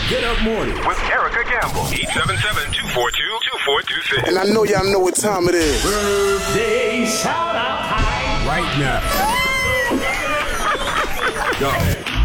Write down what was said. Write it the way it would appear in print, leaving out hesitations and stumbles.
Get Up Morning with Erica Gamble. 877-242-2426. And I know y'all know what time it is. Birthday shout out time right now. Go.